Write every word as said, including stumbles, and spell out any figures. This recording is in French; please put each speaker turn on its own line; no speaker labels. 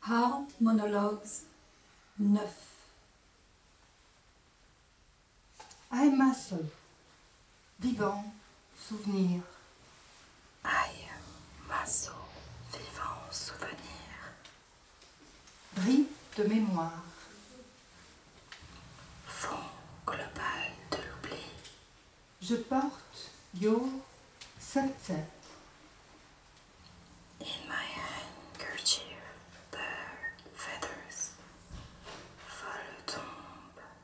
Heart Monologues neuf.
Aimaso, vivant souvenir.
Aïe, masso, vivant souvenir.
Bris de mémoire.
Fond global de l'oubli.
Je porte Yo Satset.
In